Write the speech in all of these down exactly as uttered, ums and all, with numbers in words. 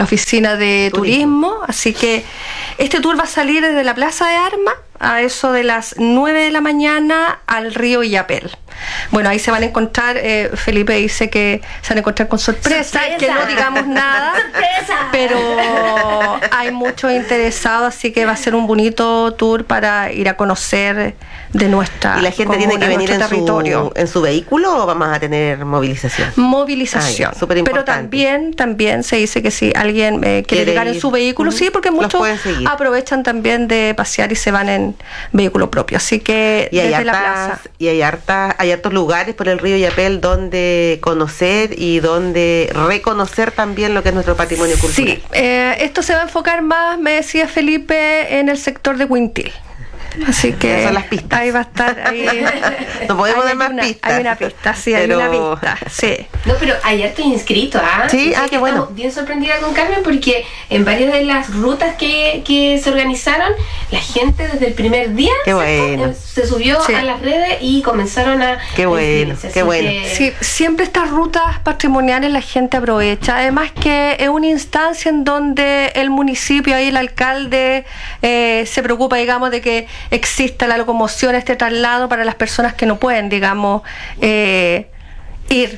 la oficina de turismo. turismo. Así que este tour va a salir desde la Plaza de Armas a eso de las nueve de la mañana al río Illapel. Bueno, ahí se van a encontrar, eh, Felipe dice que se van a encontrar con sorpresa, ¡Sorpresa! que no digamos nada, ¡Sorpresa! pero hay muchos interesados, así que va a ser un bonito tour para ir a conocer de nuestra ¿Y la gente comuna, tiene que venir en territorio. su, en su vehículo o vamos a tener movilización? Movilización. Ah, súper importante. Pero también, también se dice que si alguien eh, quiere, quiere llegar ir? en su vehículo, uh-huh. sí, porque muchos aprovechan también de pasear y se van en vehículo propio. Así que y hay desde hartas, la plaza. Y hay hartas, hay hartos lugares por el río Illapel donde conocer y donde reconocer también lo que es nuestro patrimonio cultural. Sí, eh, esto se va a enfocar más, me decía Felipe, en el sector de Huintil. Así que son las pistas. Ahí va a estar. Ahí, no podemos dar más una, pistas. Hay una pista, sí, pero... hay una pista. Sí. No, pero ayer estoy inscrito, ¿ah? Sí, ah, qué bueno. Bien sorprendida con Carmen porque en varias de las rutas que, que se organizaron, la gente desde el primer día qué bueno. se subió sí. a las redes y comenzaron a. Qué bueno, qué bueno. Que... Sí, siempre estas rutas patrimoniales la gente aprovecha. Además que es una instancia en donde el municipio, ahí el alcalde, eh, se preocupa, digamos, de que exista la locomoción, este traslado para las personas que no pueden, digamos, eh, ir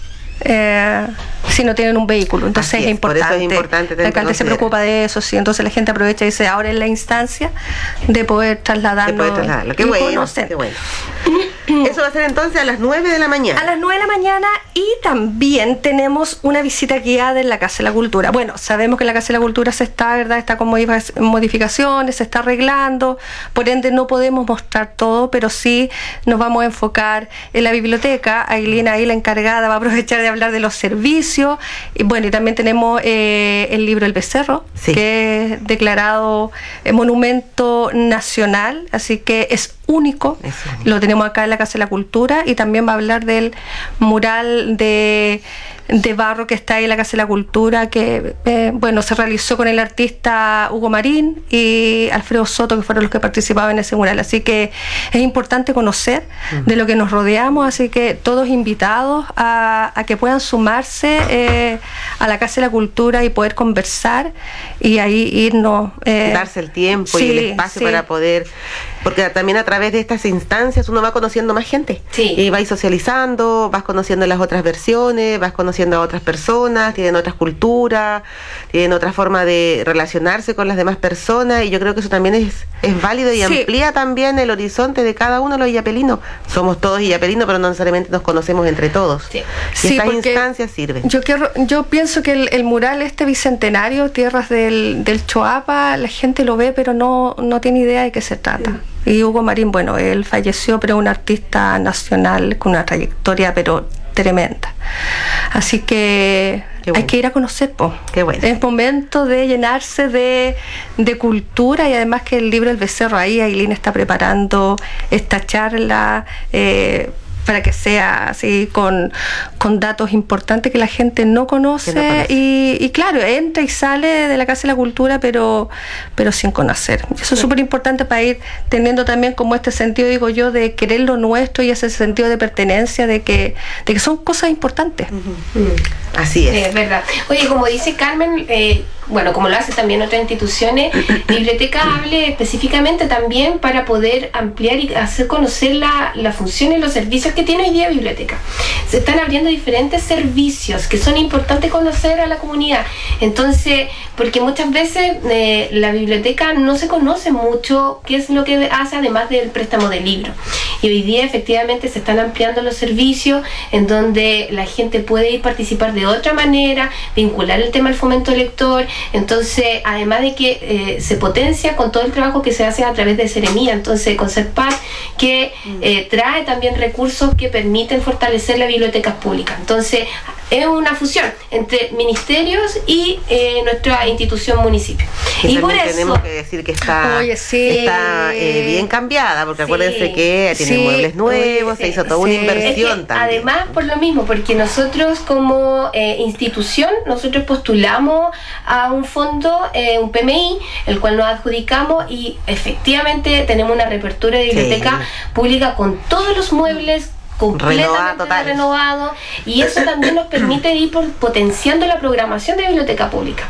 eh, si no tienen un vehículo. Entonces es, es importante. Por eso es importante el alcalde se preocupa de eso, sí. Entonces la gente aprovecha y dice, ahora es la instancia de poder trasladarlo. De poder trasladarlo. Qué bueno, qué bueno. Eso va a ser entonces a las nueve de la mañana. A las nueve de la mañana, y también tenemos una visita guiada en la Casa de la Cultura. Bueno, sabemos que la Casa de la Cultura se está, ¿verdad? Está con modificaciones, se está arreglando, por ende no podemos mostrar todo, pero sí nos vamos a enfocar en la biblioteca. Ailina, ahí la encargada, va a aprovechar de hablar de los servicios. Y bueno, y también tenemos eh, el libro El Becerro, sí. que es declarado eh, monumento nacional, así que es único. Eso. Lo tenemos acá en la Casa de la Cultura, y también va a hablar del mural de, de barro que está ahí en la Casa de la Cultura, que eh, bueno, se realizó con el artista Hugo Marín y Alfredo Soto, que fueron los que participaban en ese mural. Así que es importante conocer uh-huh. de lo que nos rodeamos, así que todos invitados a, a que puedan sumarse eh, a la Casa de la Cultura y poder conversar y ahí irnos. Eh, darse el tiempo sí, y el espacio sí. para poder, porque también a través de estas instancias uno va conociendo más gente sí. y vais socializando, vas conociendo las otras versiones, vas conociendo a otras personas, tienen otras culturas, tienen otra forma de relacionarse con las demás personas, y yo creo que eso también es, es válido y sí. amplía también el horizonte de cada uno de los illapelinos. Somos todos illapelinos, pero no necesariamente nos conocemos entre todos. Sí. Y sí, estas instancias sirven. Yo quiero, yo pienso que el, el mural este bicentenario, Tierras del, del Choapa, la gente lo ve, pero no, no tiene idea de qué se trata. Sí. Y Hugo Marín, bueno, él falleció, pero es un artista nacional con una trayectoria pero tremenda. Así que bueno. hay que ir a conocer, po. Qué bueno. Es momento de llenarse de, de cultura, y además que el libro El Becerro, ahí Ailina está preparando esta charla eh, para que sea así con, con datos importantes que la gente no conoce, no conoce. Y, y claro, entra y sale de la Casa de la Cultura, pero, pero sin conocer. Eso es súper importante para ir teniendo también como este sentido, digo yo, de querer lo nuestro, y ese sentido de pertenencia, de que, de que son cosas importantes. Uh-huh. Uh-huh. Así es. Sí, es verdad. Oye, como dice Carmen, eh, bueno, como lo hacen también otras instituciones, Biblioteca hable específicamente también para poder ampliar y hacer conocer la, la función y los servicios que tiene hoy día Biblioteca. Se están abriendo diferentes servicios que son importantes conocer a la comunidad. Entonces, porque muchas veces eh, la biblioteca no se conoce mucho qué es lo que hace, además del préstamo de libros. Y hoy día efectivamente se están ampliando los servicios en donde la gente puede ir a participar de otra manera, vincular el tema al fomento lector. Entonces, además de que eh, se potencia con todo el trabajo que se hace a través de Seremía, entonces con CERPAL, que eh, trae también recursos que permiten fortalecer las bibliotecas públicas. Entonces, es una fusión entre ministerios y eh, nuestra institución municipio. Y, y por eso tenemos que decir que está, Oye, sí. está eh, bien cambiada, porque sí. acuérdense que tiene sí. muebles nuevos, sí. se hizo toda sí. una inversión es que, también. además, por lo mismo, porque nosotros como eh, institución, nosotros postulamos a un fondo, eh, un P M I, el cual nos adjudicamos, y efectivamente tenemos una reapertura de biblioteca sí. pública con todos los muebles completamente renovado, y eso también nos permite ir por, potenciando la programación de biblioteca pública.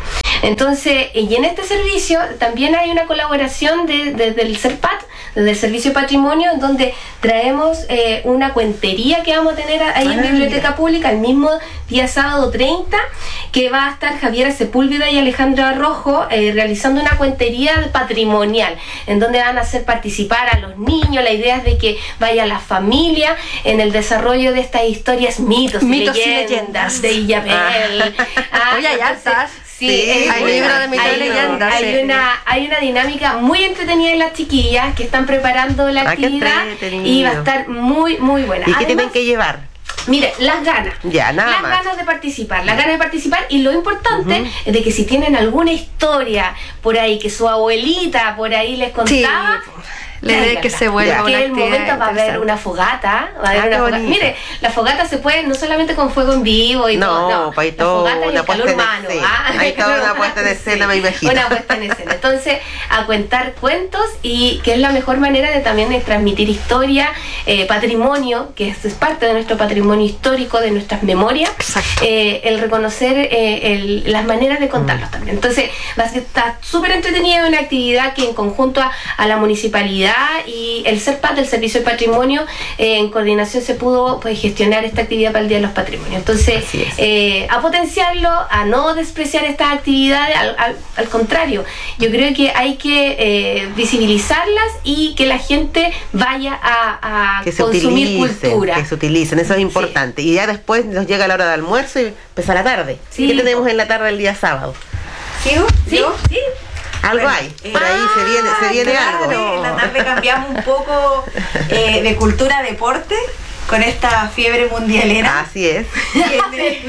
Entonces, y en este servicio también hay una colaboración desde de, de, del CERPAT, desde el Servicio de Patrimonio, donde traemos eh, una cuentería que vamos a tener ahí ah, en Biblioteca yeah. Pública el mismo día sábado treinta, que va a estar Javiera Sepúlveda y Alejandra Rojo eh, realizando una cuentería patrimonial, en donde van a hacer participar a los niños. La idea es de que vaya la familia en el desarrollo de estas historias, mitos, mitos y leyendas, y leyendas de Illapel. Ah. Ah, Oye, ya estás. Sí, sí, hay libros de mitos y leyendas. Hay, sí. una, hay una dinámica muy entretenida en las chiquillas que están preparando la ah, actividad y va a estar muy, muy buena. ¿Y Además, qué tienen que llevar? Mire, las ganas. Ya, nada las más. ganas de participar, las ganas de participar, y lo importante uh-huh. es de que si tienen alguna historia por ahí que su abuelita por ahí les contaba, sí. La idea es que se vuelva que en el momento va a haber una fogata, va a haber ah, una fogata. Mire, la fogata se puede no solamente con fuego en vivo y no, todo, no, pa y todo, la fogata y el calor humano. ¿Ah? Hay toda una puesta en escena, sí, me imagino. Una puesta en escena. Entonces, a contar cuentos, y que es la mejor manera de también de transmitir historia, eh, patrimonio, que es, es parte de nuestro patrimonio histórico, de nuestras memorias, eh, el reconocer eh, el, las maneras de contarlos mm. también. Entonces, va a estar súper entretenida, una actividad que en conjunto a, a la municipalidad y el CERPAT, el Servicio de Patrimonio, eh, en coordinación se pudo pues gestionar esta actividad para el Día de los Patrimonios. Entonces, eh, a potenciarlo, a no despreciar estas actividades, al, al, al contrario, yo creo que hay que eh, visibilizarlas y que la gente vaya a, a que se consumir utilicen, cultura. Que se utilicen, eso es importante. Sí. Y ya después nos llega la hora de almuerzo y empieza la tarde. Sí. ¿Qué tenemos en la tarde del día sábado? ¿Sigo? ¿Sí? ¿Sí? Algo bueno, hay, por ahí ah, se viene, se viene claro, algo. En la tarde cambiamos un poco eh, de cultura deporte con esta fiebre mundialera. Así es. Viene,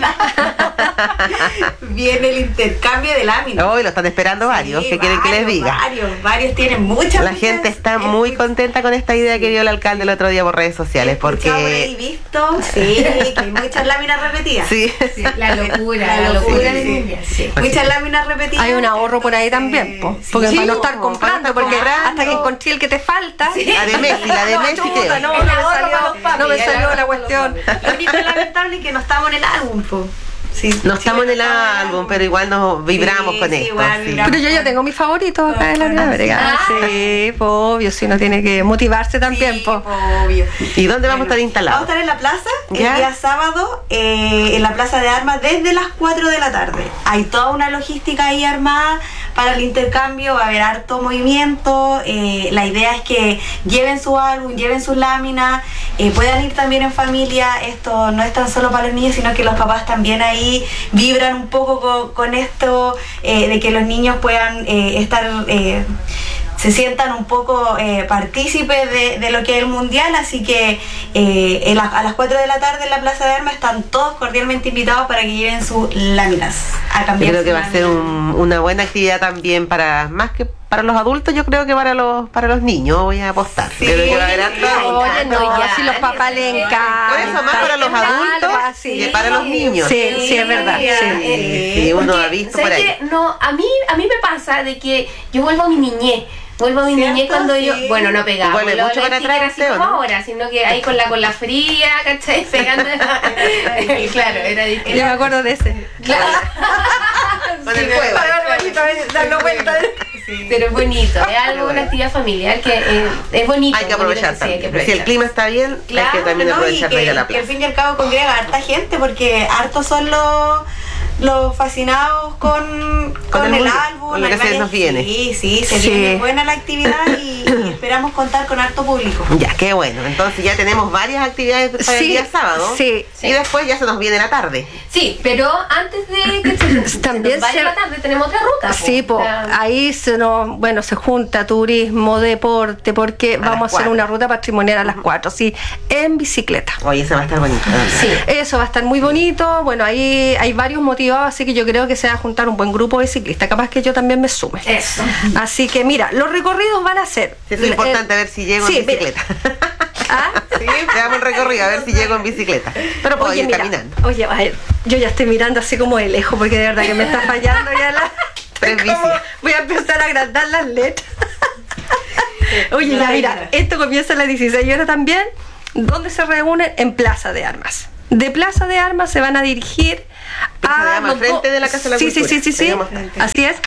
viene el intercambio de láminas. Hoy lo están esperando sí, varios, ¿qué quieren que les diga? Varios, varios tienen muchas. La gente está muy es, contenta con esta idea que dio el alcalde el otro día por redes sociales, porque por ahí visto, sí, que hay muchas láminas repetidas. Sí. sí la locura, la, la locura sí, de niñas. Sí. Muchas láminas repetidas. Hay un ahorro por ahí también, po, sí, porque sí, para no estar comprando, porque comprando. hasta que encontré el que te falta. Sí. La de Messi, la de no, Messi chuta, no, no, no, me salió, no me salió la cuestión. Lo único lamentable es que no estamos en el álbum, po. Sí, no sí, estamos en el álbum, pero igual nos vibramos sí, con sí, esto. igual, sí. vibramos. Pero yo ya tengo mis favoritos acá en Latinoamérica. Ah, sí, pues obvio, si uno tiene que motivarse también. Sí, po. obvio. ¿Y dónde vamos bueno, a estar instalados? Vamos a estar en la plaza ¿Ya? el día sábado, eh, en la Plaza de Armas, desde las cuatro de la tarde. Hay toda una logística ahí armada para el intercambio, va a haber harto movimiento. Eh, la idea es que lleven su álbum, lleven sus láminas, eh, puedan ir también en familia. Esto no es tan solo para los niños, sino que los papás también ahí vibran un poco con, con esto, eh, de que los niños puedan eh, estar... Eh, se sientan un poco eh, partícipes de, de lo que es el mundial, así que eh, en la, a las cuatro de la tarde en la Plaza de Armas están todos cordialmente invitados para que lleven sus láminas a cambiar. Yo creo que va a ser un, una buena actividad también para, más que para los adultos, yo creo que para los para los niños voy a apostar. Sí, creo que va a haber harta. Oye, no, ya, si los papás le encantan. Por eso, más para los adultos sí. que para los niños. Sí, sí, es verdad. Sí, sí, sí, uno porque, ha visto por ahí. Que no, a mí, a mí me pasa de que yo vuelvo a mi niñez. Vuelvo a mi ¿Cierto? niñez cuando Sí. yo, bueno, no pegaba, Vuelve lo- mucho lo para sticker atrás, así ¿sí o como no? ahora, sino que ahí con la con la fría, ¿cachai? Pegando. Claro, era Yo distinto. me acuerdo de ese. Claro. Con el Sí, fuego. darlo vuelta. Sí. Pero es bonito, es algo, una actividad familiar que eh, es bonito. Hay que aprovechar bonito, sí, hay que también. Si el aprovechar. clima está bien, Claro, hay que también ¿no? aprovechar y de ir que, a la que al plaza. fin y al cabo congrega harta gente, porque hartos son los los fascinados con, con, el el, mundo, álbum. con lo que hay se varias- nos viene. Sí, sí, se Sí. viene buena la actividad y, y esperamos contar con harto público. Ya, qué bueno. Entonces ya tenemos varias actividades para el Sí, día sábado. sí. Y después ya se nos viene la tarde. Sí, pero antes de que se, se También nos vaya se- la tarde tenemos otra ruta. po. Sí, po, O sea, ahí se nos, bueno, se junta turismo, deporte, porque A vamos a las hacer cuatro. una ruta patrimonial a las cuatro, sí, en bicicleta. Oye, ese va a estar bonito. ¿no? Sí. Eso va a estar muy bonito. Bueno, ahí hay varios motivados, así que yo creo que se va a juntar un buen grupo de ciclistas. Capaz que yo también me sume. Eso. Así que mira, los recorridos van a ser. Sí, eso es importante, a ver si llego sí, en bicicleta. ¿Ah? Sí, veamos el recorrido, a ver si llego en bicicleta. Pero puedo Oye, ir mira, caminando. oye, a ver, yo ya estoy mirando así como de lejos, porque de verdad que me está fallando ya la. Tres como- bicis. voy a empezar a agrandar las letras. Oye, ya mira, esto comienza a las dieciséis horas también, donde se reúnen en Plaza de Armas. De Plaza de Armas se van a dirigir Pero se llama los frente do- de la Casa de la sí, Cultura. Sí, sí, sí, Se sí. llama frente. Así es.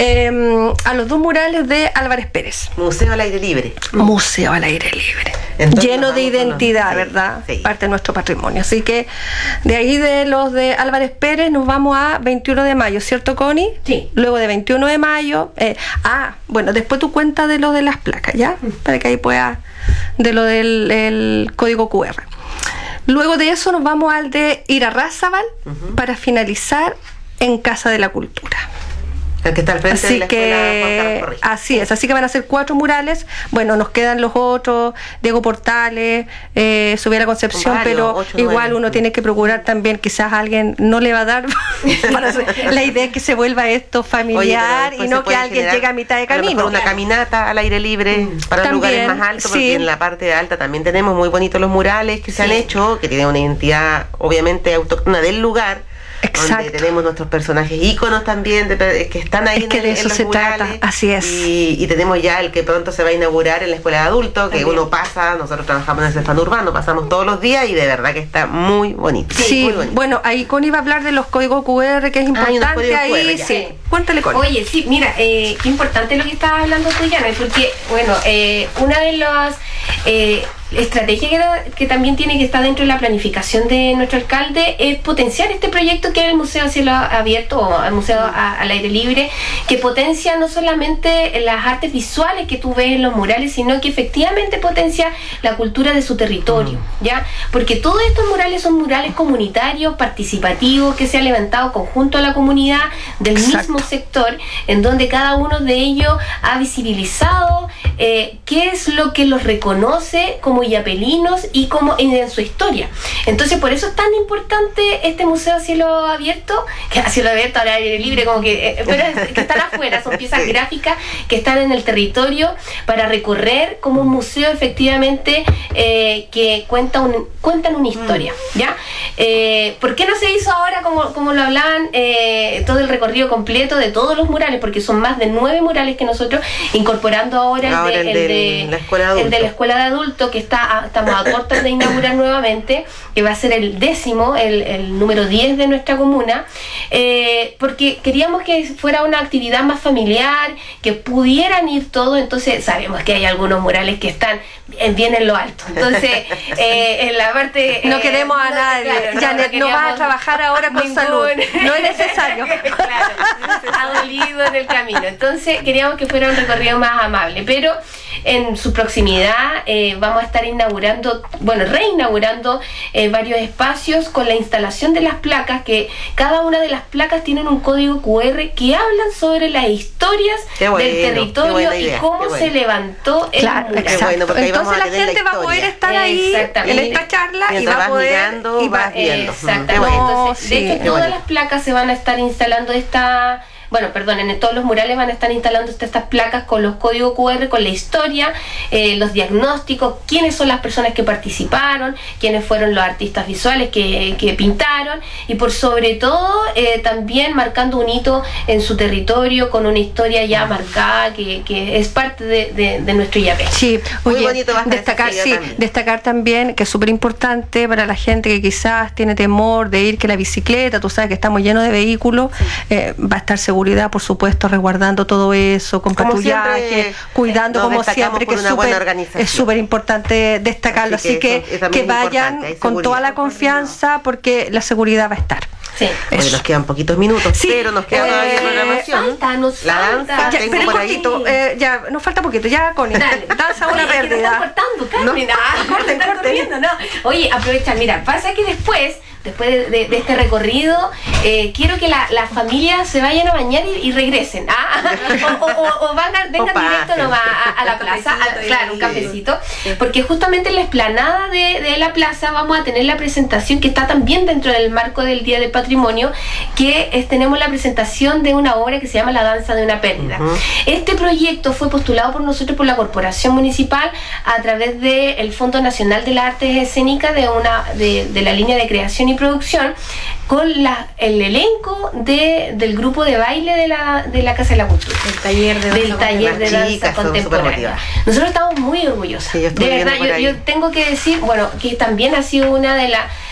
Eh, a los dos murales de Álvarez Pérez. Museo al aire libre. Museo al aire libre. Entonces lleno nos de vamos con los- identidad, sí, ¿verdad? sí. Parte de nuestro patrimonio. Así que de ahí de los de Álvarez Pérez nos vamos a veintiuno de mayo, ¿cierto, Connie? Sí. Luego de veintiuno de mayo. Eh, ah, bueno, después tú cuentas de lo de las placas, ¿ya? Para que ahí puedas. De lo del el código cu erre. Luego de eso nos vamos al de Irarrázaval uh-huh. para finalizar en Casa de la Cultura. El que está al frente Así de la escuela Juan que Carlos Correa. así es, así que van a ser cuatro murales. Bueno, nos quedan los otros, Diego Portales, eh, Subiera Concepción, Varios, pero ocho, igual nueve. uno tiene que procurar también, quizás alguien no le va a dar para hacer- la idea es que se vuelva esto familiar. Oye, y no que alguien llegue a mitad de A lo camino. mejor una caminata al aire libre mm. para También, lugares más altos, porque sí. en la parte alta también tenemos muy bonitos los murales que se Sí. han hecho, que tienen una identidad obviamente autóctona del lugar. Exacto. Donde tenemos nuestros personajes íconos también de, que están ahí Es en, que el, de en eso los se murales. trata, así es. Y, y tenemos ya el que pronto se va a inaugurar en la escuela de adultos, que También. uno pasa, nosotros trabajamos en el Cefán Urbano, pasamos todos los días y de verdad que está muy bonito. Sí, muy bonito. bueno, ahí Connie va a hablar de los códigos cu erre, que es Ah, hay unos importante códigos ahí. cu erre, ya. Sí, cuéntale, Connie. Oye, sí, mira, eh, qué importante lo que estabas hablando tú, Yana, porque, bueno, eh, una de las eh, estrategias que, que también tiene que estar dentro de la planificación de nuestro alcalde es potenciar este proyecto que es el Museo a Cielo Abierto o el Museo a, al Aire Libre, que potencia no solamente las artes visuales que tú ves en los murales, sino que efectivamente potencia la cultura de su territorio, ¿ya? Porque todos estos murales son murales comunitarios, participativos, que se han levantado conjunto a la comunidad del Exacto. mismo sector, en donde cada uno de ellos ha visibilizado eh, qué es lo que los reconoce como yapelinos y como en, en su historia. Entonces, por eso es tan importante este museo a cielo abierto, que a cielo abierto, al aire libre, como que, eh, pero es, que están afuera, son piezas Sí. gráficas que están en el territorio para recorrer como un museo efectivamente eh, que cuenta un, cuentan una historia, ¿ya? Eh, ¿Por qué no se hizo ahora como, como lo hablaban eh, todo el recorrido completo de todos los murales? Porque son más de nueve murales que nosotros, incorporando ahora, Ahora el, el de, de el, de, la escuela de el de la adultos. escuela de adultos, que está a, estamos a cortos de inaugurar nuevamente, que va a ser el décimo, el, el número diez de nuestra comuna, eh, porque queríamos que fuera una actividad más familiar, que pudieran ir todos. Entonces sabemos que hay algunos murales que están en- bien en lo alto, entonces eh, en la parte No eh, queremos a no, nadie. claro, no, Janet, no no vas a queríamos trabajar ahora con ningún- salud. No es necesario. Claro, ha dolido en el camino. Entonces queríamos que fuera un recorrido más amable, pero en su proximidad eh, vamos a estar inaugurando, bueno, reinaugurando eh, varios espacios con la instalación de las placas, que cada una de las placas tienen un código cu erre que hablan sobre las historias Qué bueno, del qué territorio buena y idea, cómo qué bueno. se levantó el Claro, mural. exacto. bueno, porque ahí vamos Entonces a la tener la gente va a poder historia. estar ahí en Exactamente. esta charla y Mientras va a vas poder mirando, y va- vas viendo. Exactamente. Qué bueno. Entonces, de Sí, hecho, qué todas bueno. las placas se van a estar instalando esta. Bueno, perdón, en todos los murales van a estar instalando estas placas con los códigos cu erre, con la historia, eh, los diagnósticos, quiénes son las personas que participaron, quiénes fueron los artistas visuales que, que pintaron, y por sobre todo eh, también marcando un hito en su territorio con una historia ya marcada que, que es parte de, de, de nuestro I A P. Sí, Muy oye, bonito va a estar destacar, ese sí, sello también. destacar también que es súper importante para la gente que quizás tiene temor de ir que la bicicleta, tú sabes que estamos llenos de vehículos, eh, va a estar seguridad, por supuesto, resguardando todo eso, con Como patrullaje, siempre, cuidando nos como destacamos siempre, que por es una buena súper organización. es súper importante destacarlo, Así así que que, eso es que, también vayan importante, hay con toda seguridad. la confianza porque la seguridad va a estar. Sí. Oye, Eso. nos quedan poquitos minutos, Sí, pero nos queda eh, todavía programación. falta, nos la falta. danza, Ya, tengo pero un por ahí. poquito, eh, ya, nos falta poquito, ya, Connie, Dale. danza una Oye, es que te pérdida. están cortando, Carmen. No. Ah, Corten, te están corten. corriendo, no. Oye, aprovecha, mira, pasa que después, después de, de- de este recorrido, eh, quiero que la- las familias se vayan a bañar y, y regresen. ¿Ah? O, o- o- o vengan, vengan O directo pasen. nomás a, a la plaza, a- cafecito, claro, un sí. cafecito, porque justamente en la explanada de, de la plaza vamos a tener la presentación que está también dentro del marco del Día del Patrimonio, que es, tenemos la presentación de una obra que se llama La Danza de una Pérdida. Ujú. Este proyecto fue postulado por nosotros, por la Corporación Municipal, a través del Fondo Nacional de las Artes Escénicas, de una de, de la línea de creación y producción, con la, el elenco de, del grupo de baile de la, de la Casa de la Cultura. El taller de Del danza taller de Las danza chicas son contemporánea. supermotivadas. Nosotros estamos muy orgullosos. Sí, yo estuve de verdad, viendo por yo, ahí. yo tengo que decir, bueno, que también ha sido una de las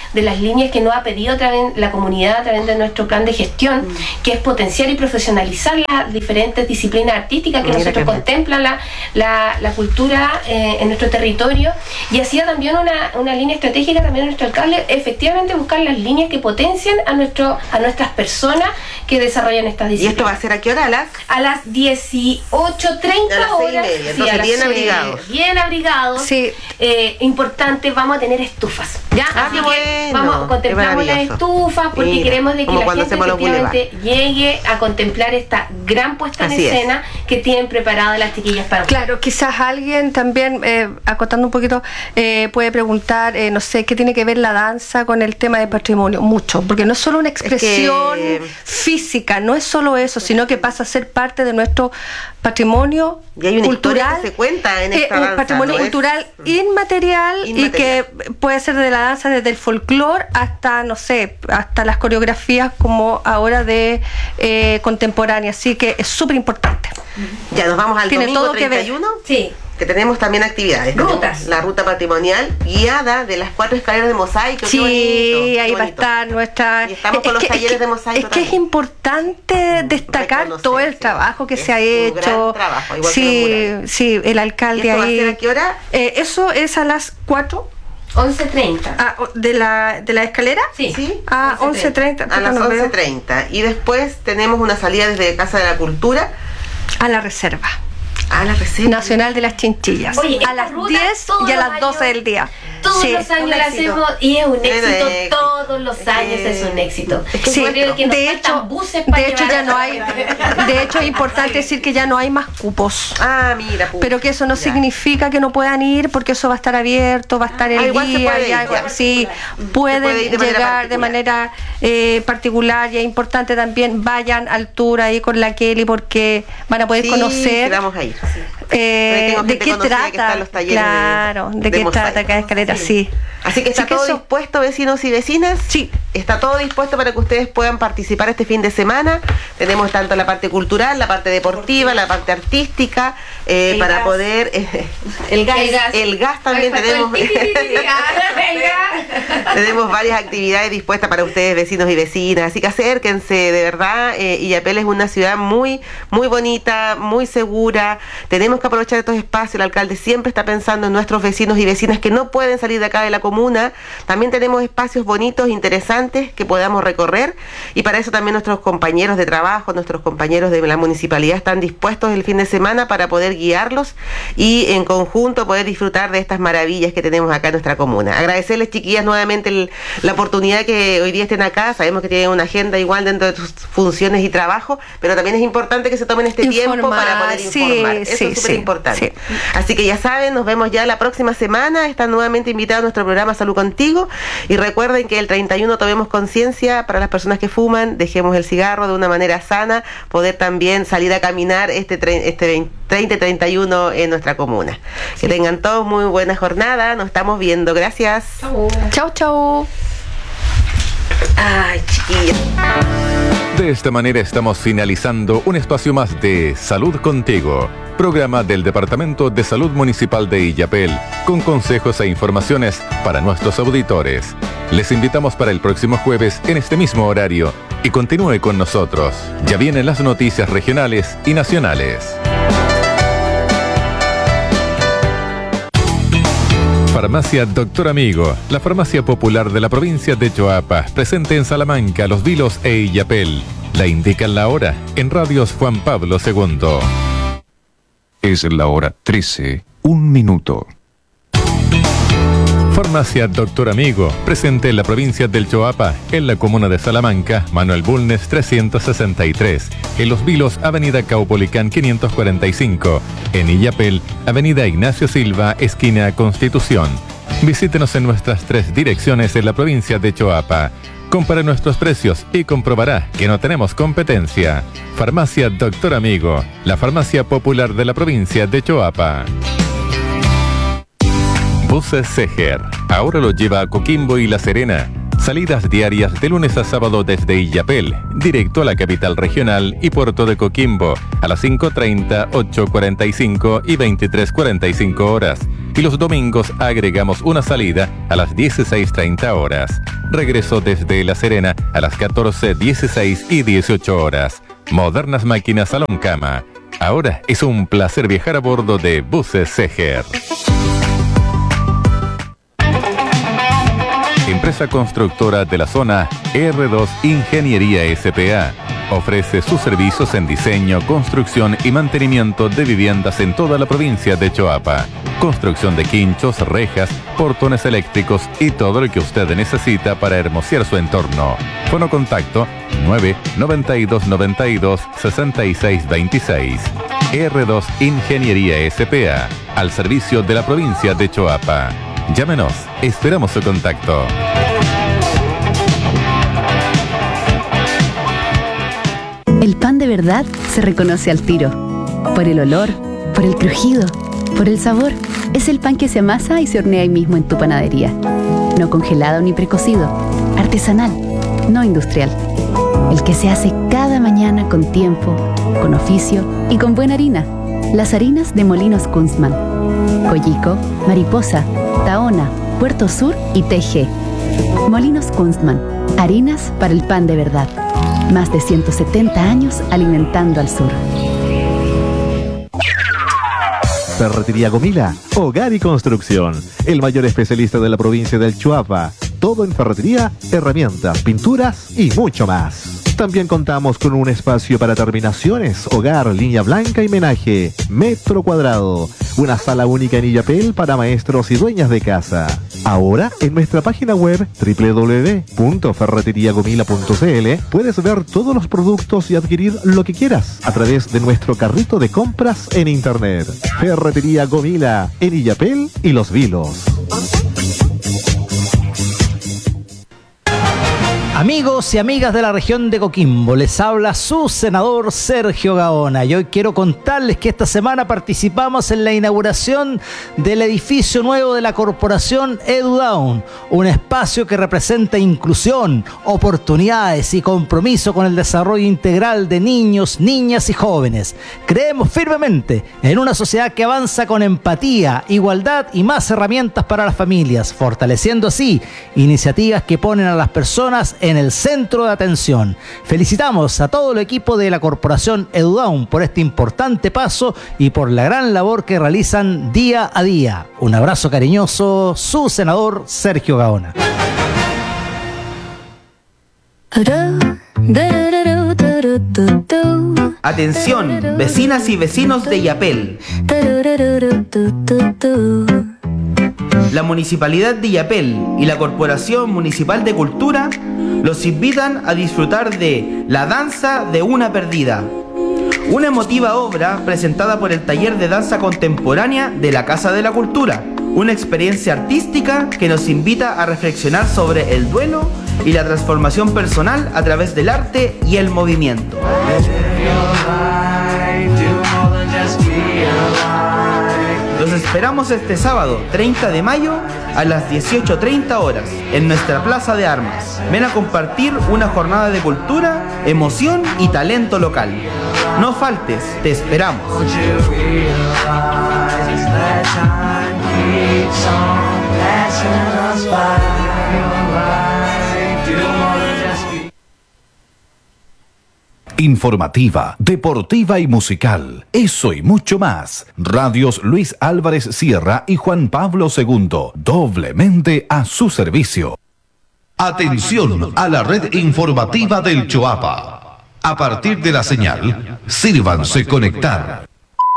de las líneas que nos ha pedido a través, la comunidad a través de nuestro plan de gestión, mm. que es potenciar y profesionalizar las diferentes disciplinas artísticas que Mira nosotros que contemplan la, la, la cultura eh, en nuestro territorio, y ha sido también una, una línea estratégica también de nuestro alcalde, efectivamente buscar las líneas que potencian a, nuestro, a nuestras personas que desarrollan estas disciplinas. ¿Y esto va a ser a qué hora? ¿A las? A las dieciocho treinta horas. Media, entonces sí, bien abrigados. Bien abrigados. Sí. Eh, importante, vamos a tener estufas. ¿Ya? Ah, Así qué que bueno, vamos, contemplamos las estufas porque Mira, queremos de que la gente efectivamente llegue a contemplar esta gran puesta Así en escena es. que tienen preparadas las chiquillas para Claro, ustedes. quizás alguien también, eh, acotando un poquito, eh, puede preguntar, eh, no sé, ¿qué tiene que ver la danza con el tema de patrimonio? Mucho, porque no es solo una expresión es que... física, no es solo eso, sino que pasa a ser parte de nuestro patrimonio y hay una cultural, que se cuenta en esta eh, danza, un patrimonio ¿no cultural es? inmaterial, inmaterial y que puede ser de la danza desde el folclore hasta, no sé, hasta las coreografías como ahora de eh, contemporánea, así que es súper importante. Ya nos vamos al Tiene domingo todo treinta y uno. Que ver. Sí. Que tenemos también actividades. Rutas. La ruta patrimonial guiada de las cuatro escaleras de mosaico. Sí, qué bonito, ahí qué va a bonito. estar nuestra... Y estamos con es los que, talleres es que, de mosaico. Es que también. es importante destacar Reconocer, todo el sí. trabajo que es se ha un hecho. Gran trabajo, igual sí, que los sí, el alcalde ¿Y esto ahí. va a ser a qué hora? Eh, eso es a las cuatro. once treinta. Ah, ¿de la, de la escalera? Sí. ¿Sí? A once treinta. A las once treinta. Y después tenemos una salida desde Casa de la Cultura. A la reserva. A la reserva Nacional de las Chinchillas. Oye, a las diez y a las doce del día. Todos sí. los años Un la éxito. hacemos y es un éxito, éxito. todos los años es un éxito. Es que Sí, creo que nos de faltan hecho, buses para de hecho llevar ya a no la hay, reserva. de hecho es importante decir que ya no hay más cupos. Ah, mira. Pucha. Pero que eso no Ya. significa que no puedan ir, porque eso va a estar abierto, va a estar el Ah, igual se guía, puede ya, ir, ya. sí, Se pueden puede ir de manera llegar de particular. manera eh, particular, y es importante también vayan al tour ahí con la Kelly, porque van a poder Sí, conocer sí, vamos a ir. Sí. eh, Tengo de gente qué conocida que está trata, en los talleres de- claro, de, de qué mosaico. trata cada escalera, sí. Así que está Así que todo eso. dispuesto, vecinos y vecinas. Sí. Está todo dispuesto para que ustedes puedan participar este fin de semana. Tenemos tanto la parte cultural, la parte deportiva, la parte artística, eh, El para gas. poder... eh, El gas. El gas también Ay, tenemos. faltó el ti, ti, ti, ti. Ah, el gas. Tenemos varias actividades dispuestas para ustedes, vecinos y vecinas. Así que acérquense, de verdad. Eh, Illapel es una ciudad muy, muy bonita, muy segura. Tenemos que aprovechar estos espacios. El alcalde siempre está pensando en nuestros vecinos y vecinas que no pueden salir de acá de la comuna. También tenemos espacios bonitos, interesantes que podamos recorrer. Y para eso también nuestros compañeros de trabajo, nuestros compañeros de la municipalidad están dispuestos el fin de semana para poder guiarlos y en conjunto poder disfrutar de estas maravillas que tenemos acá en nuestra comuna. Agradecerles, chiquillas, nuevamente el, la oportunidad que hoy día estén acá. Sabemos que tienen una agenda igual dentro de sus funciones y trabajo, pero también es importante que se tomen este Informar, tiempo para poder sí, informar. Eso sí, es súper sí, importante. sí. Así que ya saben, nos vemos ya la próxima semana. Están nuevamente invitados a nuestro programa Salud Contigo. Y recuerden que el treinta y uno tomemos conciencia para las personas que fuman, dejemos el cigarro de una manera sana, poder también salir a caminar este, tre- este treinta y treinta y uno en nuestra comuna. Que tengan todos muy buena jornada. Nos estamos viendo. Gracias. Chau, chau. Ay, chiquillas. De esta manera estamos finalizando un espacio más de Salud Contigo, programa del Departamento de Salud Municipal de Illapel, con consejos e informaciones para nuestros auditores. Les invitamos para el próximo jueves en este mismo horario y continúe con nosotros. Ya vienen las noticias regionales y nacionales. Farmacia Doctor Amigo, la farmacia popular de la provincia de Choapa, presente en Salamanca, Los Vilos e Illapel. La indican la hora en Radios Juan Pablo segundo. Es la hora trece, un minuto. Farmacia Doctor Amigo, presente en la provincia del Choapa, en la comuna de Salamanca, Manuel Bulnes trescientos sesenta y tres, en Los Vilos, Avenida Caupolicán quinientos cuarenta y cinco, en Illapel, Avenida Ignacio Silva, esquina Constitución. Visítenos en nuestras tres direcciones en la provincia de Choapa. Compare nuestros precios y comprobará que no tenemos competencia. Farmacia Doctor Amigo, la farmacia popular de la provincia de Choapa. Buses Seger, ahora lo lleva a Coquimbo y La Serena. Salidas diarias de lunes a sábado desde Illapel, directo a la capital regional y puerto de Coquimbo, a las cinco treinta, ocho cuarenta y cinco y veintitrés cuarenta y cinco horas. y los domingos agregamos una salida a las dieciséis treinta horas. Regreso desde La Serena a las catorce, dieciséis y dieciocho horas. Modernas máquinas Salón Cama. Ahora es un placer viajar a bordo de Buses Seger. Empresa constructora de la zona R dos Ingeniería S P A. Ofrece sus servicios en diseño, construcción y mantenimiento de viviendas en toda la provincia de Choapa. Construcción de quinchos, rejas, portones eléctricos y todo lo que usted necesita para hermosear su entorno. Fono contacto nueve noventa y dos noventa y dos sesenta y seis veintiséis. R dos Ingeniería S P A, al servicio de la provincia de Choapa. Llámenos, esperamos su contacto. El pan de verdad se reconoce al tiro. Por el olor, por el crujido, por el sabor. Es el pan que se amasa y se hornea ahí mismo en tu panadería. No congelado ni precocido. Artesanal, no industrial. El que se hace cada mañana con tiempo, con oficio y con buena harina. Las harinas de Molinos Kunstmann. Collico, Mariposa, Tahona, Puerto Sur y T G. Molinos Kunstmann. Harinas para el pan de verdad. Más de ciento setenta años alimentando al sur. Ferretería Gomila, hogar y construcción. El mayor especialista de la provincia del Choapa. Todo en ferretería, herramientas, pinturas y mucho más. También contamos con un espacio para terminaciones, hogar, línea blanca y menaje, metro cuadrado. Una sala única en Illapel para maestros y dueñas de casa. Ahora, en nuestra página web doble u doble u doble u punto ferretería gomila punto c l puedes ver todos los productos y adquirir lo que quieras a través de nuestro carrito de compras en internet. Ferretería Gomila, en Illapel y Los Vilos. Amigos y amigas de la región de Coquimbo, les habla su senador Sergio Gaona y hoy quiero contarles que esta semana participamos en la inauguración del edificio nuevo de la corporación EduDown, un espacio que representa inclusión, oportunidades y compromiso con el desarrollo integral de niños, niñas y jóvenes. Creemos firmemente en una sociedad que avanza con empatía, igualdad y más herramientas para las familias, fortaleciendo así iniciativas que ponen a las personas en el centro de atención. Felicitamos a todo el equipo de la corporación EduDown por este importante paso y por la gran labor que realizan día a día. Un abrazo cariñoso, su senador Sergio Gaona. Atención, vecinas y vecinos de Illapel. La Municipalidad de Illapel y la Corporación Municipal de Cultura los invitan a disfrutar de La Danza de una Perdida, una emotiva obra presentada por el Taller de Danza Contemporánea de la Casa de la Cultura, una experiencia artística que nos invita a reflexionar sobre el duelo y la transformación personal a través del arte y el movimiento. Los esperamos este sábado, treinta de mayo, a las dieciocho treinta horas, en nuestra Plaza de Armas. Ven a compartir una jornada de cultura, emoción y talento local. No faltes, te esperamos. Informativa, deportiva y musical. Eso y mucho más. Radios Luis Álvarez Sierra y Juan Pablo segundo. Doblemente a su servicio. Atención a la red informativa del Choapa. A partir de la señal, sírvanse conectar.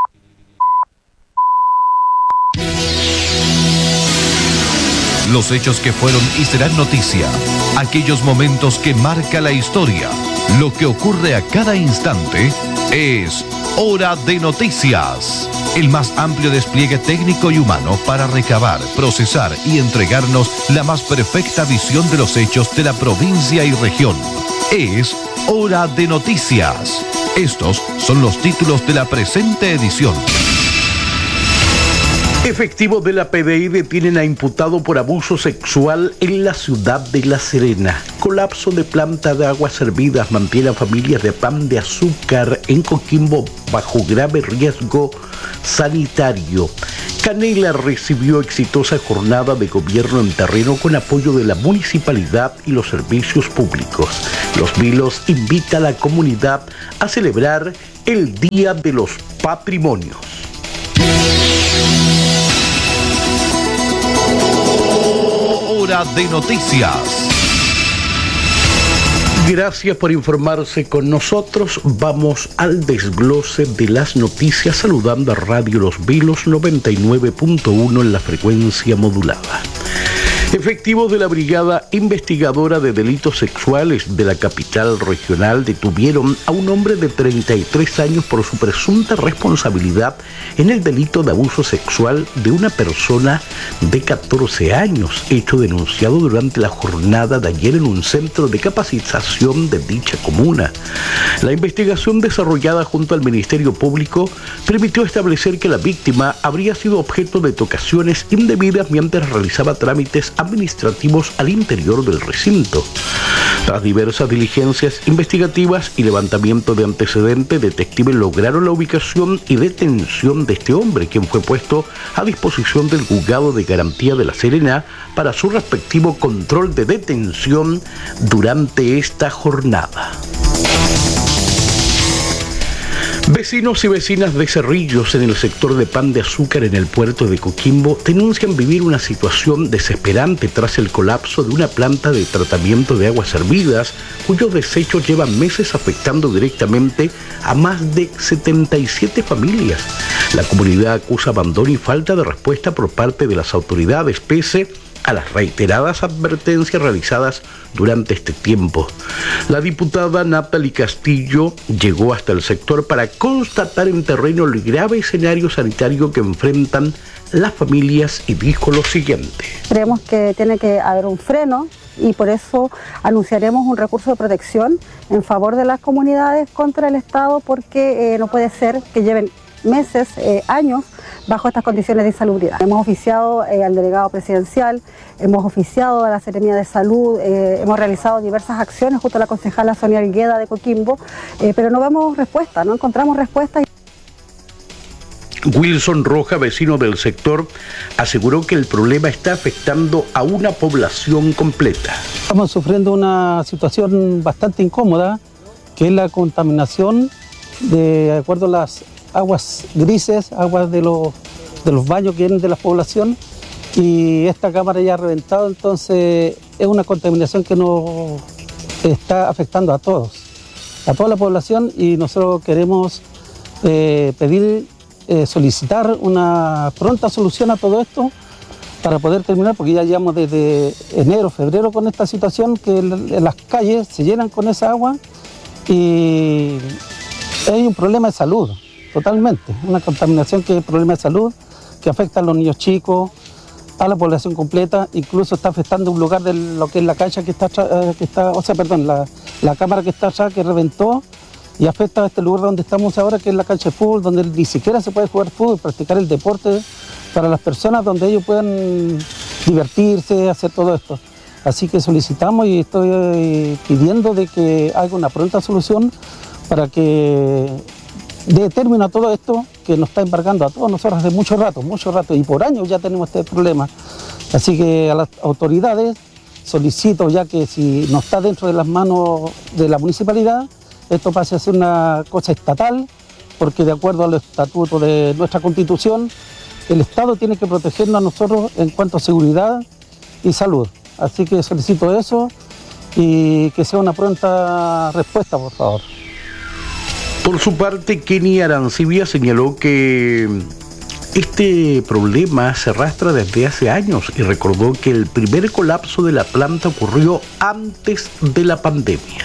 Los hechos que fueron y serán noticia. Aquellos momentos que marca la historia. Lo que ocurre a cada instante es Hora de Noticias. El más amplio despliegue técnico y humano para recabar, procesar y entregarnos la más perfecta visión de los hechos de la provincia y región. Es Hora de Noticias. Estos son los títulos de la presente edición. Efectivos de la P D I detienen a imputado por abuso sexual en la ciudad de La Serena. Colapso de planta de aguas servidas mantiene a familias de pan de azúcar en Coquimbo bajo grave riesgo sanitario. Canela recibió exitosa jornada de gobierno en terreno con apoyo de la municipalidad y los servicios públicos. Los Vilos invita a la comunidad a celebrar el Día de los Patrimonios. Hora de noticias. Gracias por informarse con nosotros. Vamos al desglose de las noticias saludando a Radio Los Vilos noventa y nueve punto uno en la frecuencia modulada. Efectivos de la Brigada Investigadora de Delitos Sexuales de la capital regional detuvieron a un hombre de treinta y tres años por su presunta responsabilidad en el delito de abuso sexual de una persona de catorce años, hecho denunciado durante la jornada de ayer en un centro de capacitación de dicha comuna. La investigación desarrollada junto al Ministerio Público permitió establecer que la víctima habría sido objeto de tocaciones indebidas mientras realizaba trámites administrativos al interior del recinto. Tras diversas diligencias investigativas y levantamiento de antecedentes, detectives lograron la ubicación y detención de este hombre, quien fue puesto a disposición del Juzgado de Garantía de La Serena para su respectivo control de detención durante esta jornada. Vecinos y vecinas de Cerrillos en el sector de Pan de Azúcar en el puerto de Coquimbo denuncian vivir una situación desesperante tras el colapso de una planta de tratamiento de aguas hervidas cuyos desechos llevan meses afectando directamente a más de setenta y siete familias. La comunidad acusa abandono y falta de respuesta por parte de las autoridades pese a las reiteradas advertencias realizadas durante este tiempo. La diputada Natalie Castillo llegó hasta el sector para constatar en terreno el grave escenario sanitario que enfrentan las familias y dijo lo siguiente. Creemos que tiene que haber un freno y por eso anunciaremos un recurso de protección en favor de las comunidades contra el Estado porque eh, no puede ser que lleven meses, eh, años, bajo estas condiciones de insalubridad. Hemos oficiado eh, al delegado presidencial, hemos oficiado a la Seremía de Salud, eh, hemos realizado diversas acciones junto a la concejala Sonia Algueda de Coquimbo, eh, pero no vemos respuesta, no encontramos respuesta. Wilson Roja, vecino del sector, aseguró que el problema está afectando a una población completa. Estamos sufriendo una situación bastante incómoda, que es la contaminación de acuerdo a las aguas grises, aguas de los, de los baños que vienen de la población, y esta cámara ya ha reventado, entonces es una contaminación que nos está afectando a todos, a toda la población, y nosotros queremos eh, pedir, eh, solicitar una pronta solución a todo esto para poder terminar, porque ya llevamos desde enero, febrero con esta situación, que las calles se llenan con esa agua y hay un problema de salud. Totalmente, una contaminación que es un problema de salud que afecta a los niños chicos, a la población completa, incluso está afectando un lugar de lo que es la cancha que está, que está o sea, perdón, la, la cámara que está allá que reventó y afecta a este lugar donde estamos ahora, que es la cancha de fútbol, donde ni siquiera se puede jugar fútbol, practicar el deporte para las personas, donde ellos puedan divertirse, hacer todo esto. Así que solicitamos y estoy pidiendo de que haga una pronta solución para que de término a todo esto que nos está embargando a todos nosotros hace mucho rato, mucho rato, y por años ya tenemos este problema. Así que a las autoridades solicito ya que si no está dentro de las manos de la municipalidad, esto pase a ser una cosa estatal, porque de acuerdo a los estatutos de nuestra Constitución, el Estado tiene que protegernos a nosotros en cuanto a seguridad y salud. Así que solicito eso y que sea una pronta respuesta, por favor. Por su parte, Kenny Arancibia señaló que este problema se arrastra desde hace años y recordó que el primer colapso de la planta ocurrió antes de la pandemia.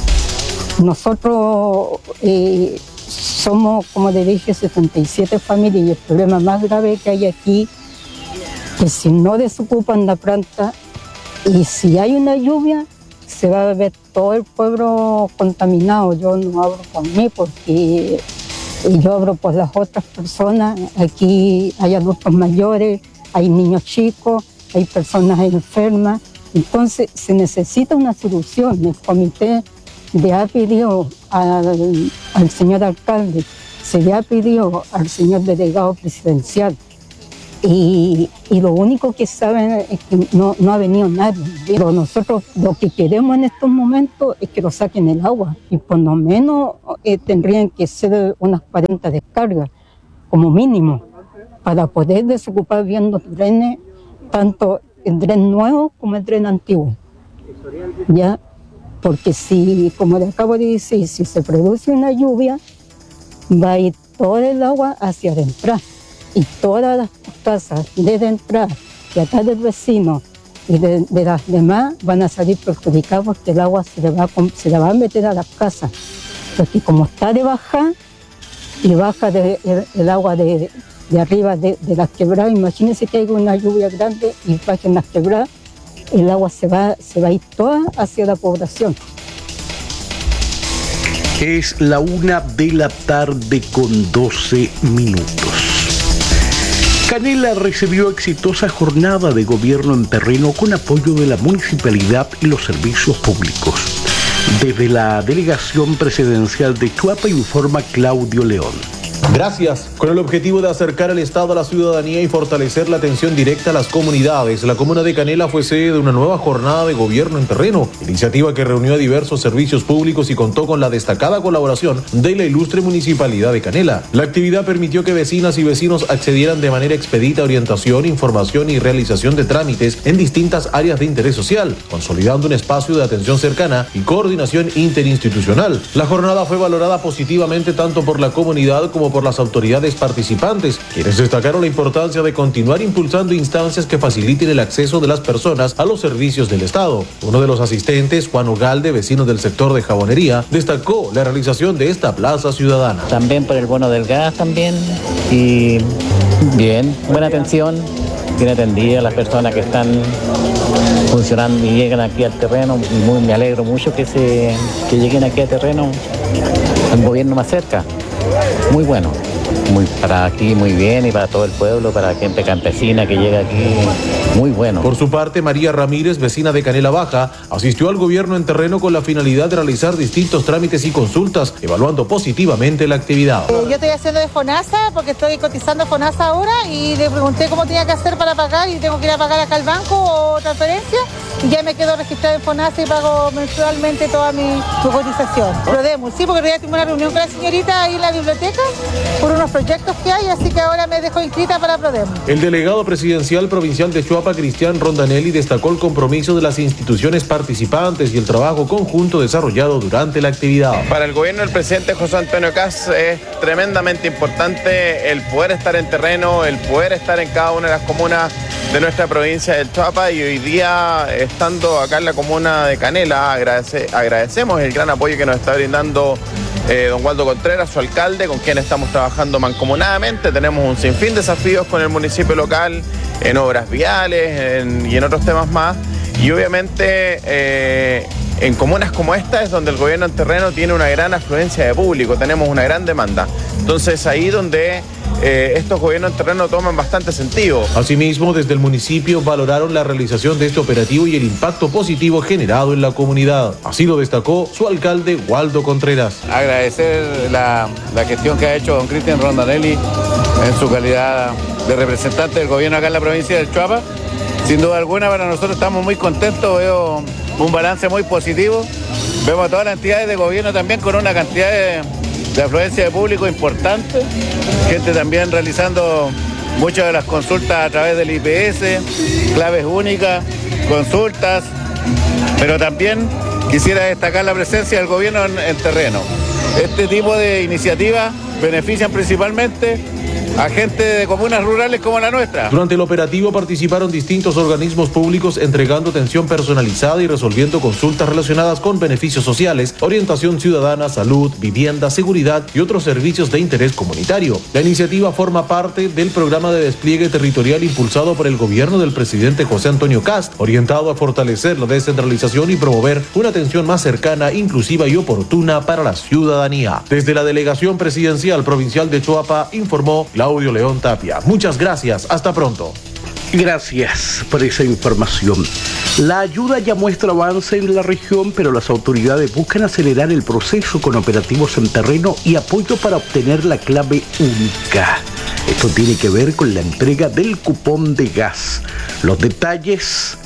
Nosotros eh, somos, como le dije, setenta y siete familias y el problema más grave que hay aquí es que si no desocupan la planta y si hay una lluvia, se va a ver todo el pueblo contaminado. Yo no hablo por mí porque yo hablo por las otras personas. Aquí hay adultos mayores, hay niños chicos, hay personas enfermas. Entonces se necesita una solución. El comité le ha pedido al, al señor alcalde, se le ha pedido al señor delegado presidencial Y, y lo único que saben es que no, no ha venido nadie. Pero nosotros lo que queremos en estos momentos es que lo saquen el agua. Y por lo menos eh, tendrían que ser unas cuarenta descargas, como mínimo, para poder desocupar bien los drenes, tanto el dren nuevo como el dren antiguo. ¿Ya? Porque si, como le acabo de decir, si se produce una lluvia, va a ir todo el agua hacia adentro. Y todas las casas, desde entrar, de acá del vecino y de, de las demás, van a salir perjudicadas porque el agua se le va a, se le va a meter a las casas. Porque como está de baja, y baja de, el, el agua de, de arriba de, de las quebradas, imagínense que hay una lluvia grande y bajen las quebradas, el agua se va, se va a ir toda hacia la población. Es la una de la tarde con doce minutos. Canela recibió exitosa jornada de gobierno en terreno con apoyo de la municipalidad y los servicios públicos. Desde la delegación presidencial de Chuapa informa Claudio León. Gracias. Con el objetivo de acercar el Estado a la ciudadanía y fortalecer la atención directa a las comunidades, la comuna de Canela fue sede de una nueva jornada de gobierno en terreno, iniciativa que reunió a diversos servicios públicos y contó con la destacada colaboración de la ilustre municipalidad de Canela. La actividad permitió que vecinas y vecinos accedieran de manera expedita a orientación, información y realización de trámites en distintas áreas de interés social, consolidando un espacio de atención cercana y coordinación interinstitucional. La jornada fue valorada positivamente tanto por la comunidad como por las autoridades participantes, quienes destacaron la importancia de continuar impulsando instancias que faciliten el acceso de las personas a los servicios del Estado. Uno de los asistentes, Juan Ugalde, vecino del sector de Jabonería, destacó la realización de esta plaza ciudadana. También por el bono del gas también, y bien, buena atención, bien atendida a las personas que están funcionando y llegan aquí al terreno, y muy, me alegro mucho que, se, que lleguen aquí al terreno, un gobierno más cerca. Muy bueno, muy, para aquí muy bien y para todo el pueblo, para la gente campesina que llega aquí, muy bueno. Por su parte, María Ramírez, vecina de Canela Baja, asistió al gobierno en terreno con la finalidad de realizar distintos trámites y consultas, evaluando positivamente la actividad. Eh, yo estoy haciendo de FONASA porque estoy cotizando FONASA ahora y le pregunté cómo tenía que hacer para pagar y tengo que ir a pagar acá al banco o transferencia. Y ya me quedo registrada en FONASA y pago mensualmente toda mi, mi cotización. Prodemu, sí, porque en realidad tengo una reunión con la señorita ahí en la biblioteca por unos proyectos que hay, así que ahora me dejo inscrita para Prodemu. El delegado presidencial provincial de Chuapa, Cristian Rondanelli, destacó el compromiso de las instituciones participantes y el trabajo conjunto desarrollado durante la actividad. Para el gobierno del presidente José Antonio Kast es tremendamente importante el poder estar en terreno, el poder estar en cada una de las comunas de nuestra provincia del Chuapa, y hoy día, estando acá en la comuna de Canela, agradece, agradecemos el gran apoyo que nos está brindando eh, don Waldo Contreras, su alcalde, con quien estamos trabajando mancomunadamente. Tenemos un sinfín de desafíos con el municipio local, en obras viales en, y en otros temas más, y obviamente eh, en comunas como esta es donde el gobierno en terreno tiene una gran afluencia de público, tenemos una gran demanda. Entonces ahí donde eh, estos gobiernos en terreno toman bastante sentido. Asimismo, desde el municipio valoraron la realización de este operativo y el impacto positivo generado en la comunidad. Así lo destacó su alcalde, Waldo Contreras. Agradecer la, la gestión que ha hecho don Cristian Rondanelli en su calidad de representante del gobierno acá en la provincia del Chuapa. Sin duda alguna, para nosotros estamos muy contentos, veo un balance muy positivo. Vemos a todas las entidades de gobierno también con una cantidad de, de afluencia de público importante, gente también realizando muchas de las consultas a través del I P S, claves únicas, consultas, pero también quisiera destacar la presencia del gobierno en, en terreno. Este tipo de iniciativas benefician principalmente a gente de comunas rurales como la nuestra. Durante el operativo participaron distintos organismos públicos entregando atención personalizada y resolviendo consultas relacionadas con beneficios sociales, orientación ciudadana, salud, vivienda, seguridad y otros servicios de interés comunitario. La iniciativa forma parte del programa de despliegue territorial impulsado por el gobierno del presidente José Antonio Kast, orientado a fortalecer la descentralización y promover una atención más cercana, inclusiva y oportuna para la ciudadanía. Desde la delegación presidencial provincial de Chuapa informó Claudio León Tapia. Muchas gracias. Hasta pronto. Gracias por esa información. La ayuda ya muestra avance en la región, pero las autoridades buscan acelerar el proceso con operativos en terreno y apoyo para obtener la clave única. Esto tiene que ver con la entrega del cupón de gas. Los detalles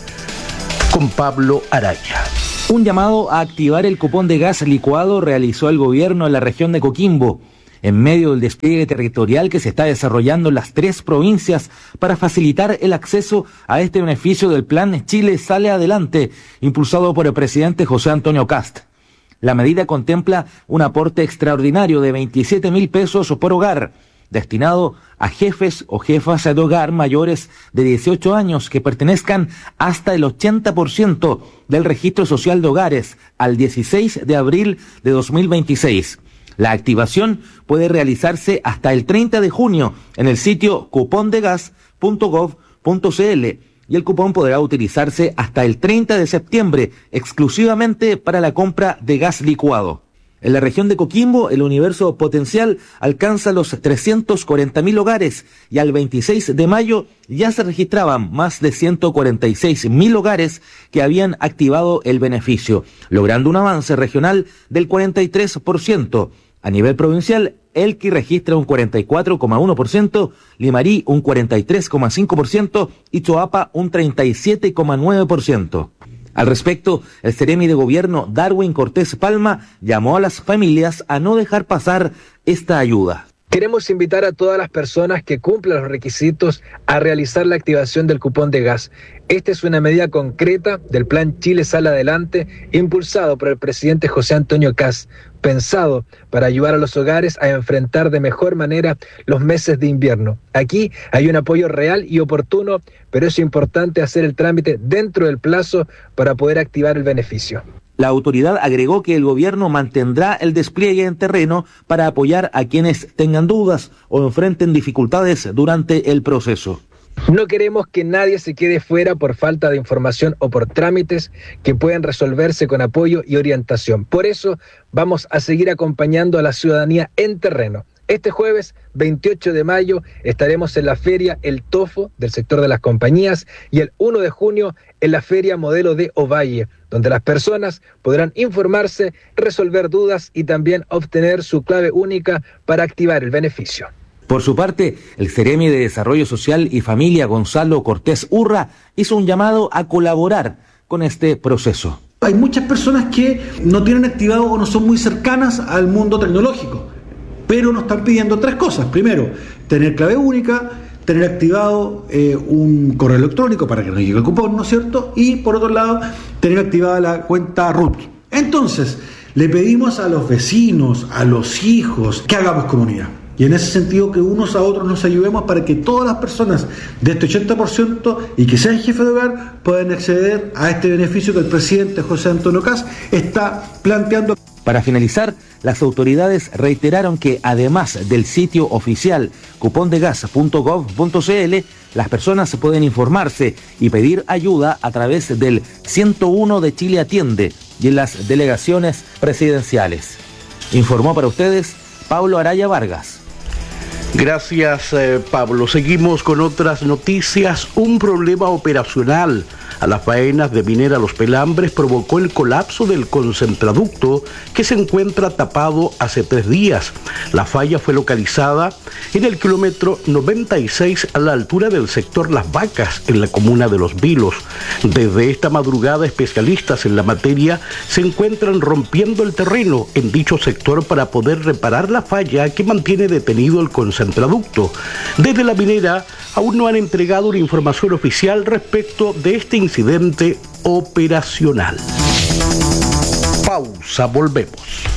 con Pablo Araya. Un llamado a activar el cupón de gas licuado realizó el gobierno en la región de Coquimbo, en medio del despliegue territorial que se está desarrollando en las tres provincias para facilitar el acceso a este beneficio del plan Chile Sale Adelante, impulsado por el presidente José Antonio Kast. La medida contempla un aporte extraordinario de veintisiete mil pesos por hogar, destinado a jefes o jefas de hogar mayores de dieciocho años que pertenezcan hasta el ochenta por ciento del registro social de hogares al dieciséis de abril de dos mil veintiséis. La activación puede realizarse hasta el treinta de junio en el sitio cupondegas punto gov punto cl y el cupón podrá utilizarse hasta el treinta de septiembre exclusivamente para la compra de gas licuado. En la región de Coquimbo, el universo potencial alcanza los trescientos cuarenta mil hogares y al veintiséis de mayo ya se registraban más de ciento cuarenta y seis mil hogares que habían activado el beneficio, logrando un avance regional del cuarenta y tres por ciento. A nivel provincial, Elqui registra un cuarenta y cuatro coma uno por ciento, Limarí un cuarenta y tres coma cinco por ciento y Choapa un treinta y siete coma nueve por ciento. Al respecto, el Ceremi de Gobierno Darwin Cortés Palma llamó a las familias a no dejar pasar esta ayuda. Queremos invitar a todas las personas que cumplan los requisitos a realizar la activación del cupón de gas. Esta es una medida concreta del Plan Chile Sale Adelante, impulsado por el presidente José Antonio Kast, pensado para ayudar a los hogares a enfrentar de mejor manera los meses de invierno. Aquí hay un apoyo real y oportuno, pero es importante hacer el trámite dentro del plazo para poder activar el beneficio. La autoridad agregó que el gobierno mantendrá el despliegue en terreno para apoyar a quienes tengan dudas o enfrenten dificultades durante el proceso. No queremos que nadie se quede fuera por falta de información o por trámites que puedan resolverse con apoyo y orientación. Por eso vamos a seguir acompañando a la ciudadanía en terreno. Este jueves veintiocho de mayo estaremos en la feria El Tofo del sector de las compañías y el uno de junio en la feria Modelo de Ovalle, donde las personas podrán informarse, resolver dudas y también obtener su clave única para activar el beneficio. Por su parte, el Ceremi de Desarrollo Social y Familia Gonzalo Cortés Urra hizo un llamado a colaborar con este proceso. Hay muchas personas que no tienen activado o no son muy cercanas al mundo tecnológico, pero nos están pidiendo tres cosas. Primero, tener clave única, tener activado eh, un correo electrónico para que nos llegue el cupón, ¿no es cierto? Y por otro lado, tener activada la cuenta R U T. Entonces, le pedimos a los vecinos, a los hijos, que hagamos comunidad. Y en ese sentido que unos a otros nos ayudemos para que todas las personas de este ochenta por ciento y que sean jefes de hogar puedan acceder a este beneficio que el presidente José Antonio Kast está planteando. Para finalizar, las autoridades reiteraron que además del sitio oficial cupondegas punto gov punto cl, las personas pueden informarse y pedir ayuda a través del ciento uno de Chile Atiende y en las delegaciones presidenciales. Informó para ustedes Pablo Araya Vargas. Gracias, eh, Pablo. Seguimos con otras noticias. Un problema operacional a las faenas de Minera Los Pelambres provocó el colapso del concentraducto que se encuentra tapado hace tres días. La falla fue localizada en el kilómetro noventa y seis a la altura del sector Las Vacas, en la comuna de Los Vilos. Desde esta madrugada, especialistas en la materia se encuentran rompiendo el terreno en dicho sector para poder reparar la falla que mantiene detenido el concentraducto. Desde la minera aún no han entregado una información oficial respecto de este incidente operacional. Pausa, volvemos.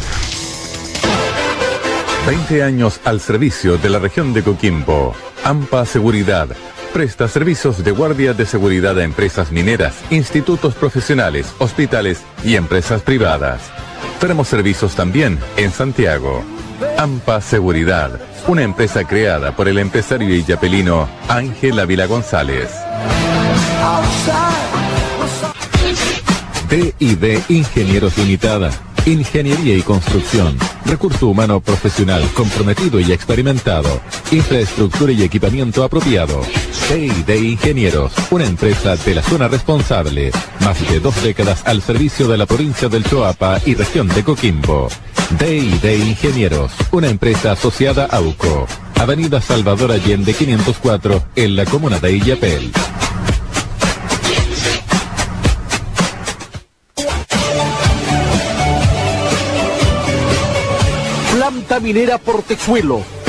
veinte años al servicio de la región de Coquimbo. AMPA Seguridad presta servicios de guardia de seguridad a empresas mineras, institutos profesionales, hospitales y empresas privadas. Tenemos servicios también en Santiago. AMPA Seguridad, una empresa creada por el empresario illapelino Ángel Ávila González. D y D Ingenieros Limitada. Ingeniería y construcción. Recurso humano profesional comprometido y experimentado. Infraestructura y equipamiento apropiado. D y D Ingenieros, una empresa de la zona responsable. Más de dos décadas al servicio de la provincia del Choapa y región de Coquimbo. D y D Ingenieros, una empresa asociada a U C O. Avenida Salvador Allende quinientos cuatro, en la comuna de Illapel. Planta Minera Portezuelo,